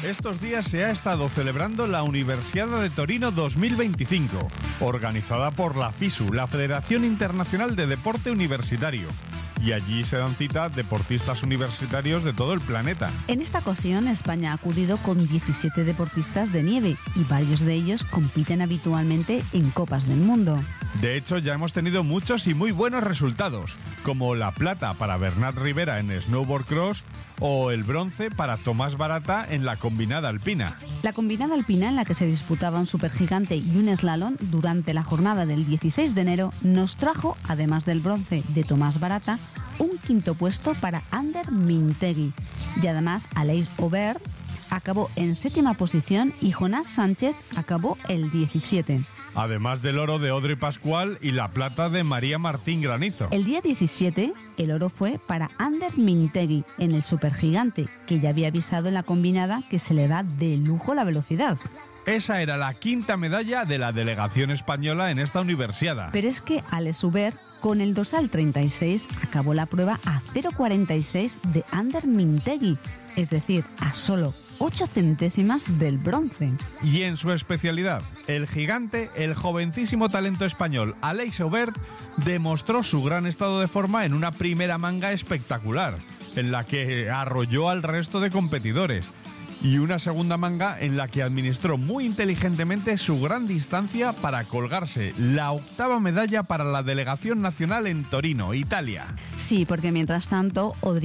Estos días se ha estado celebrando la Universiada de Torino 2025, organizada por la FISU, la Federación Internacional de Deporte Universitario. Y allí se dan cita deportistas universitarios de todo el planeta. En esta ocasión, España ha acudido con 17 deportistas de nieve y varios de ellos compiten habitualmente en Copas del Mundo. De hecho, ya hemos tenido muchos y muy buenos resultados, como la plata para Bernat Rivera en snowboard cross o el bronce para Tomás Barata en la combinada alpina. La combinada alpina, en la que se disputaba un supergigante y un slalom durante la jornada del 16 de enero, nos trajo, además del bronce de Tomás Barata, un quinto puesto para Ander Mintegui. Y además, Aleix Aubert acabó en 7ª posición y Jonás Sánchez acabó el 17. Además del oro de Audrey Pascual y la plata de María Martín Granizo. El día 17, el oro fue para Ander Mintegui en el supergigante, que ya había avisado en la combinada que se le da de lujo la velocidad. Esa era la 5ª medalla de la delegación española en esta universiada. Pero es que Aleix Aubert, con el dorsal 36, acabó la prueba a 0,46 de Ander Mintegui, es decir, a solo 8 centésimas del bronce. Y en su especialidad, el gigante, el jovencísimo talento español Aleix Aubert demostró su gran estado de forma en una primera manga espectacular, en la que arrolló al resto de competidores, y una segunda manga en la que administró muy inteligentemente su gran distancia para colgarse la 8ª medalla para la delegación nacional en Torino, Italia. Sí, porque mientras tanto,